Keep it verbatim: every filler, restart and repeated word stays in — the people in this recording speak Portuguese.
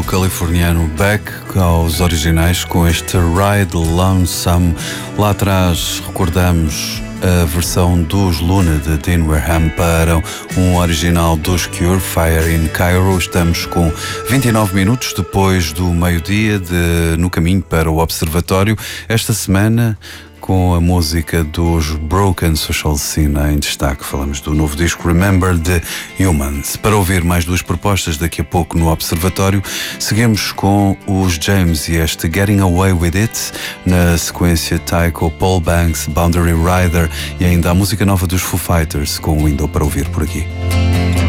do californiano Beck aos originais com este Ride Lonesome. Lá atrás recordamos a versão dos Luna de Dean Wareham para um original dos Cure, Fire in Cairo. Estamos com vinte e nove minutos depois do meio-dia de No Caminho para o Observatório. Esta semana com a música dos Broken Social Scene em destaque. Falamos do novo disco Remember the Humans. Para ouvir mais duas propostas daqui a pouco no Observatório, seguimos com os James e este Getting Away With It, na sequência Tycho, Paul Banks, Boundary Rider e ainda a música nova dos Foo Fighters com Window para ouvir por aqui.